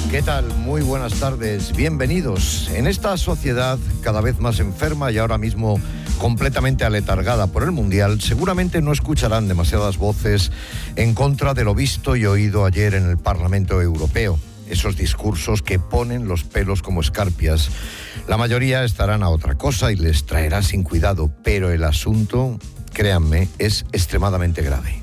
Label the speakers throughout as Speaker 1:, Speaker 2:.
Speaker 1: ¿Qué tal? Muy buenas tardes, bienvenidos. En esta sociedad cada vez más enferma y ahora mismo completamente aletargada por el Mundial, seguramente no escucharán demasiadas voces en contra de lo visto y oído ayer en el Parlamento Europeo. Esos discursos que ponen los pelos como escarpias. La mayoría estarán a otra cosa y les traerá sin cuidado, pero el asunto, créanme, es extremadamente grave.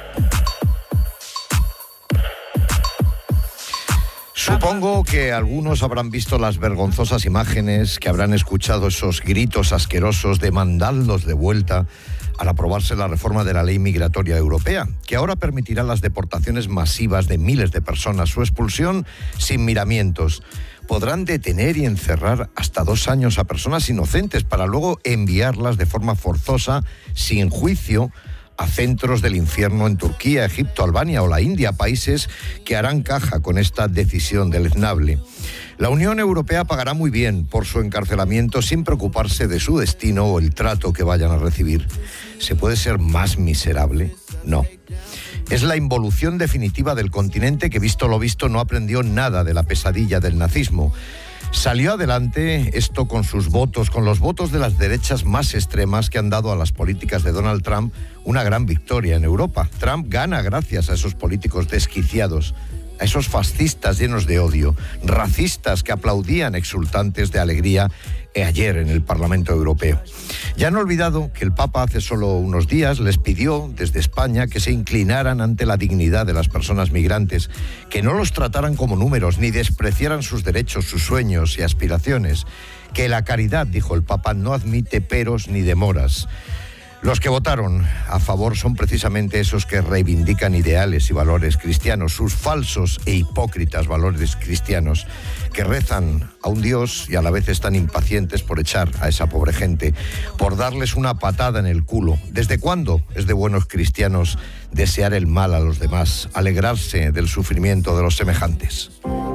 Speaker 1: Supongo que algunos habrán visto las vergonzosas imágenes, que habrán escuchado esos gritos asquerosos de mandadlos de vuelta al aprobarse la reforma de la ley migratoria europea, que ahora permitirá las deportaciones masivas de miles de personas, su expulsión sin miramientos. Podrán detener y encerrar hasta 2 años a personas inocentes para luego enviarlas de forma forzosa, sin juicio, a centros del infierno en Turquía, Egipto, Albania o la India, países que harán caja con esta decisión deleznable. La Unión Europea pagará muy bien por su encarcelamiento sin preocuparse de su destino o el trato que vayan a recibir. ¿Se puede ser más miserable? No. Es la involución definitiva del continente que, visto lo visto, no aprendió nada de la pesadilla del nazismo. Salió adelante esto con sus votos, con los votos de las derechas más extremas que han dado a las políticas de Donald Trump una gran victoria en Europa. Trump gana gracias a esos políticos desquiciados, a esos fascistas llenos de odio, racistas que aplaudían exultantes de alegría ayer en el Parlamento Europeo. Ya han olvidado que el Papa hace solo unos días les pidió desde España que se inclinaran ante la dignidad de las personas migrantes, que no los trataran como números ni despreciaran sus derechos, sus sueños y aspiraciones, que la caridad, dijo el Papa, no admite peros ni demoras. Los que votaron a favor son precisamente esos que reivindican ideales y valores cristianos, sus falsos e hipócritas valores cristianos, que rezan a un Dios y a la vez están impacientes por echar a esa pobre gente, por darles una patada en el culo. ¿Desde cuándo es de buenos cristianos desear el mal a los demás, alegrarse del sufrimiento de los semejantes?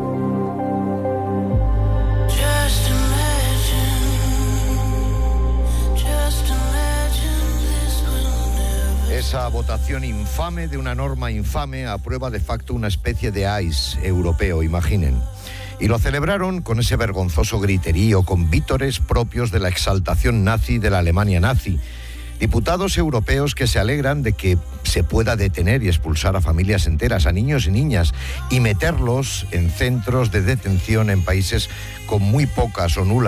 Speaker 1: Esa votación infame de una norma infame aprueba de facto una especie de ICE europeo, imaginen. Y lo celebraron con ese vergonzoso griterío, con vítores propios de la exaltación nazi de la Alemania nazi. Diputados europeos que se alegran de que se pueda detener y expulsar a familias enteras, a niños y niñas, y meterlos en centros de detención en países con muy pocas o nulas